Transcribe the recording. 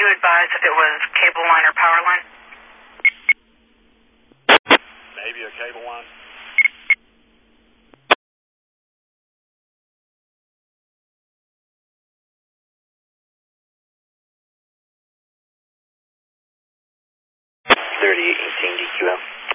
you advise if it was cable line or power line? Maybe a cable line. .3818 DQL.